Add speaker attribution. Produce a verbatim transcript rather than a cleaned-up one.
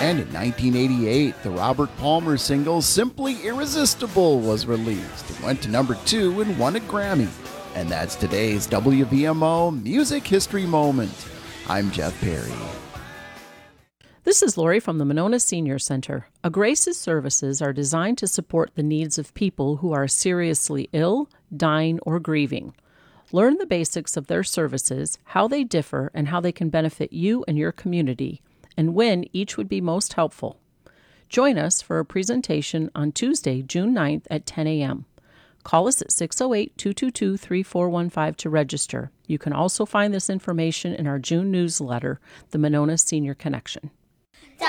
Speaker 1: And in nineteen eighty-eight, the Robert Palmer single Simply Irresistible was released. It went to number two and won a Grammy. And that's today's W V M O Music History Moment. I'm Jeff Perry.
Speaker 2: This is Lori from the Monona Senior Center. A Grace's services are designed to support the needs of people who are seriously ill, dying, or grieving. Learn the basics of their services, how they differ, and how they can benefit you and your community, and when each would be most helpful. Join us for a presentation on Tuesday, June ninth at ten a.m. Call us at six oh eight, two two two, three four one five to register. You can also find this information in our June newsletter, the Monona Senior Connection.